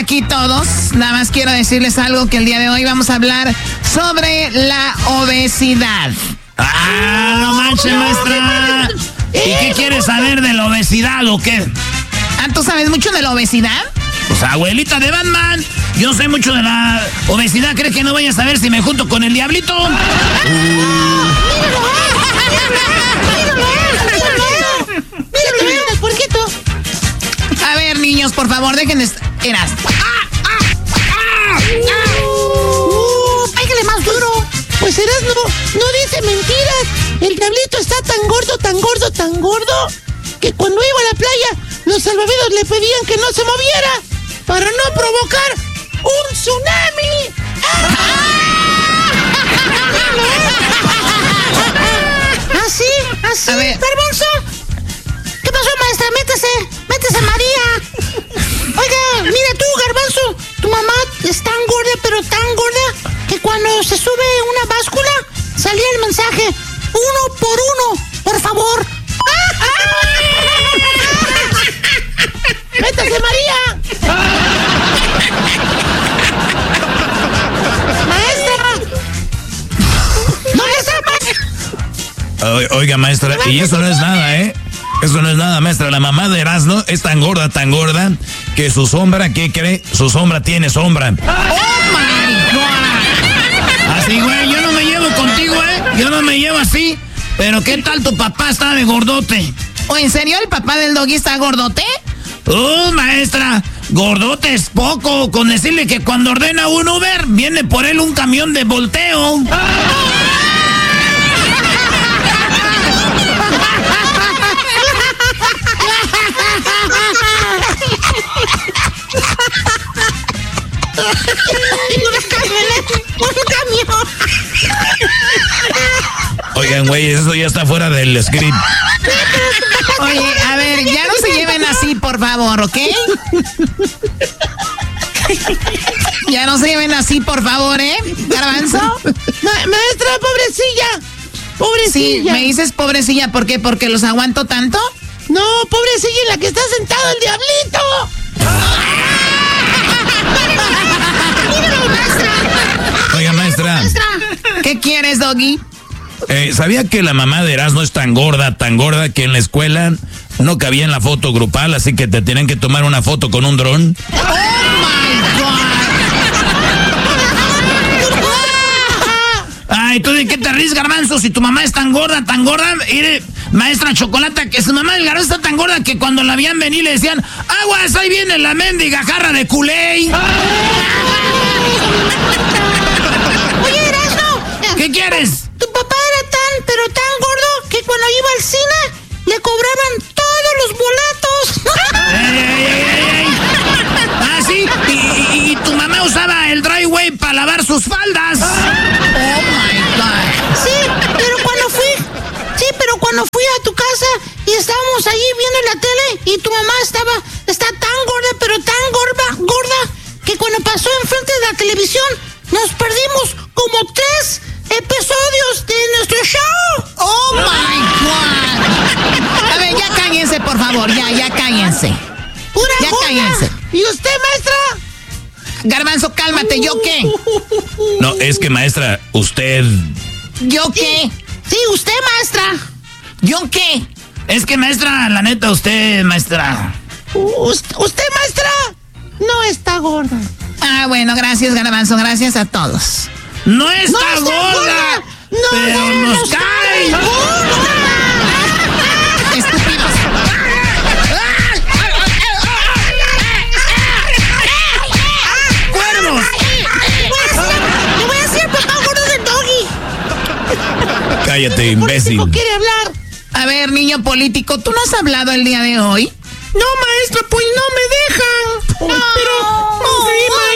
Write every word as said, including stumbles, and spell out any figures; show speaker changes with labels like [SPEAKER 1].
[SPEAKER 1] aquí todos. Nada más quiero decirles algo, que el día de hoy vamos a hablar sobre la obesidad.
[SPEAKER 2] ¡Ah, no manches, maestra! ¿Y qué quieres saber de la obesidad o qué?
[SPEAKER 1] Ah, ¿tú sabes mucho de la obesidad?
[SPEAKER 2] Pues abuelita de Batman, yo sé mucho de la obesidad. ¿Crees que no vaya a saber si me junto con el diablito? Uh.
[SPEAKER 1] A ver, niños, por favor, dejen de... Eras. ¡Ah, ah, ah, ah!
[SPEAKER 3] ¡Uh, pégale más duro! Pues Eras no, no dice mentiras. El diablito está tan gordo, tan gordo, tan gordo, que cuando iba a la playa, los salvavidas le pedían que no se moviera para no provocar un tsunami. ¿Así? ¿Así?
[SPEAKER 1] A ver.
[SPEAKER 3] ¿Garbanzo? ¿Qué pasó, maestra? Métese, métese, María. Oiga, mira tú, Garbanzo, tu mamá es tan gorda, pero tan gorda, que cuando se sube una báscula, salía el mensaje, uno por uno, por favor. ¡Métase, María! ¡Maestra! ¡Maestra!
[SPEAKER 2] O, oiga, maestra, y eso no es nada, ¿eh? Eso no es nada, maestra. La mamá de Erasmo es tan gorda, tan gorda, que su sombra, ¿qué cree? Su sombra tiene sombra.
[SPEAKER 1] ¡Oh, my God!
[SPEAKER 2] Así, güey, yo no me llevo contigo, ¿eh? Yo no me llevo así. Pero ¿qué tal tu papá está de gordote?
[SPEAKER 1] ¿O en serio el papá del doggy está gordote?
[SPEAKER 2] ¡Uh, maestra! Gordote es poco. Con decirle que cuando ordena un Uber, viene por él un camión de volteo. Oigan, güey, eso ya está fuera del script.
[SPEAKER 1] Oye, a ver, ya no se lleven así, por favor, ¿ok? Ya no se lleven así, por favor, ¿eh? Garbanzo.
[SPEAKER 3] Ma- maestra, pobrecilla. Pobrecilla.
[SPEAKER 1] Sí, me dices pobrecilla, ¿por qué? ¿Porque los aguanto tanto?
[SPEAKER 3] No, pobrecilla en la que está sentado el diablito.
[SPEAKER 2] Oiga, maestra.
[SPEAKER 1] ¿Qué quieres, doggy?
[SPEAKER 2] Eh, ¿Sabía que la mamá de Erasmo es tan gorda, tan gorda, que en la escuela no cabía en la foto grupal, así que te tienen que tomar una foto con un dron?
[SPEAKER 1] ¡Oh, my God!
[SPEAKER 2] Ay, ¿tú de qué te ríes, Garbanzo? Si tu mamá es tan gorda, tan gorda, mire, maestra Chocolata, que su mamá del Garbanzo está tan gorda que cuando la veían venir le decían, aguas, ahí viene la mendiga jarra de culé.
[SPEAKER 3] Oye, Erasmo.
[SPEAKER 2] ¿Qué quieres?
[SPEAKER 3] Tu papá era tan, pero tan gordo que cuando iba al cine le cobraban todos los boletos.
[SPEAKER 2] ¡Ey, ey, ey, ey! Ah, sí, y, y, y tu mamá usaba el driveway para lavar sus faldas.
[SPEAKER 1] ¡Oh, my God!
[SPEAKER 3] Sí, pero cuando fui, sí, pero cuando fui a tu casa y estábamos allí viendo la tele y tu mamá estaba, está tan gorda, pero tan gorda, gorda, que cuando pasó enfrente de la televisión nos perdimos como tres episodios de nuestro show.
[SPEAKER 1] ¡Oh, my God! A ver, ya cállense, por favor, ya, ya cállense.
[SPEAKER 3] Pura
[SPEAKER 1] Ya
[SPEAKER 3] gorda.
[SPEAKER 1] cállense.
[SPEAKER 3] ¿Y usted, maestra?
[SPEAKER 1] Garbanzo, cálmate, ¿yo qué?
[SPEAKER 2] No, es que, maestra, usted...
[SPEAKER 1] ¿Yo qué?
[SPEAKER 3] Sí, usted, maestra.
[SPEAKER 1] ¿Yo qué?
[SPEAKER 2] Es que, maestra, la neta, usted, maestra...
[SPEAKER 3] ¿Usted, usted, maestra? No está gorda.
[SPEAKER 1] Ah, bueno, gracias, Garbanzo, gracias a todos.
[SPEAKER 2] ¡No está,
[SPEAKER 3] ¡No está
[SPEAKER 2] gorda!
[SPEAKER 3] gorda! ¡No,
[SPEAKER 2] ¡Pero
[SPEAKER 3] no,
[SPEAKER 2] nos
[SPEAKER 3] no está
[SPEAKER 2] cae!
[SPEAKER 1] Estúpidos.
[SPEAKER 2] ¡Cuernos!
[SPEAKER 3] Le voy a decir papá gordo del doggy.
[SPEAKER 2] Cállate, imbécil.
[SPEAKER 3] ¿Cómo quiere hablar?
[SPEAKER 1] A ver, niño político, ¿tú no has hablado el día de hoy?
[SPEAKER 3] No, maestra, pues no me dejan. Pero, sí,